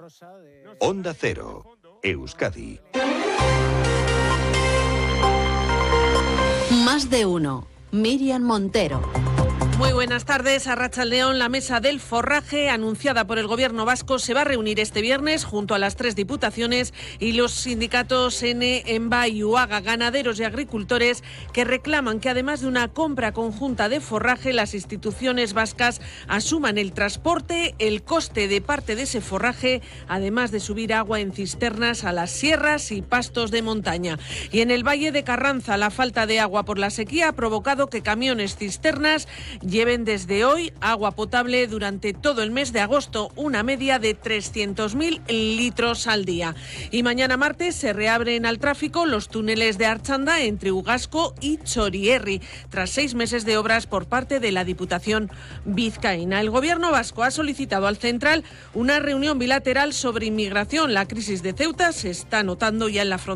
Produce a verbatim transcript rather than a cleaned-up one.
Onda Cero, Euskadi. Más de uno. Miriam Montero. Muy buenas tardes. Arratsaldeon, la mesa del forraje anunciada por el Gobierno vasco se va a reunir este viernes junto a las tres diputaciones y los sindicatos Ene, Enba y Uaga, ganaderos y agricultores, que reclaman que además de una compra conjunta de forraje, las instituciones vascas asuman el transporte, el coste de parte de ese forraje, además de subir agua en cisternas a las sierras y pastos de montaña. Y en el Valle de Carranza, la falta de agua por la sequía ha provocado que camiones cisternas lleven desde hoy agua potable durante todo el mes de agosto, una media de trescientos mil litros al día. Y mañana martes se reabren al tráfico los túneles de Artxanda entre Ugasco y Txorierri, tras seis meses de obras por parte de la Diputación vizcaína. El Gobierno vasco ha solicitado al Central una reunión bilateral sobre inmigración. La crisis de Ceuta se está notando ya en la frontera.